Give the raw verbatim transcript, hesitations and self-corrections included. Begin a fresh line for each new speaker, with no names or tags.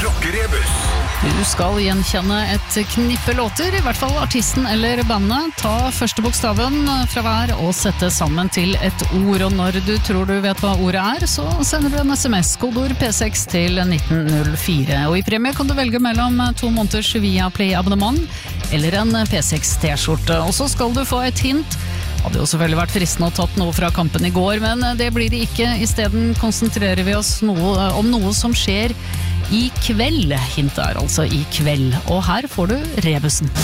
Rockerebus.
Du skal gjenkjenne et knippe låter, i hvert fall artisten eller bandet. Ta første bokstaven fra hver og sette sammen til et ord. Og når du tror du vet hva ordet er, så sender du en sms, kodord P seks til nitten null fire. Og i premie kan du velge mellom to måneders Viaplay-abonnement eller en P seks T-skjorte. Og så skal du få et hint. Hadde jo selvfølgelig vært fristende å tatt noe fra kampen i går, men det blir det ikke. I stedet konsentrerer vi oss noe, om noe som skjer i kveld. Hintet er altså i kveld. Og her får du rebusen.